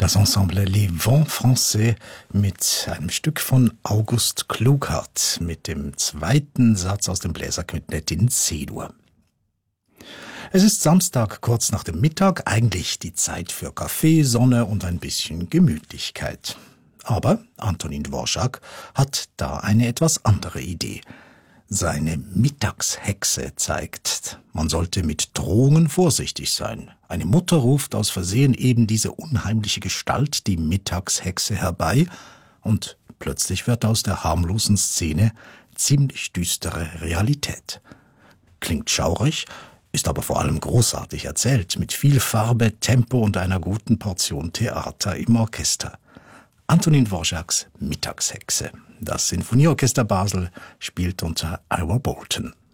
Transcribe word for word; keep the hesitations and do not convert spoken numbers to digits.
Das Ensemble Les Vents Français mit einem Stück von August Klughardt mit dem zweiten Satz aus dem Bläserquintett in C-Dur. Es ist Samstag kurz nach dem Mittag, eigentlich die Zeit für Kaffee, Sonne und ein bisschen Gemütlichkeit. Aber Antonin Dvorak hat da eine etwas andere Idee. Seine Mittagshexe zeigt, man sollte mit Drohungen vorsichtig sein. Eine Mutter ruft aus Versehen eben diese unheimliche Gestalt, die Mittagshexe, herbei, und plötzlich wird aus der harmlosen Szene ziemlich düstere Realität. Klingt schaurig, ist aber vor allem großartig erzählt, mit viel Farbe, Tempo und einer guten Portion Theater im Orchester. Antonin Dvoraks Mittagshexe. Das Sinfonieorchester Basel spielt unter Ira Bolton.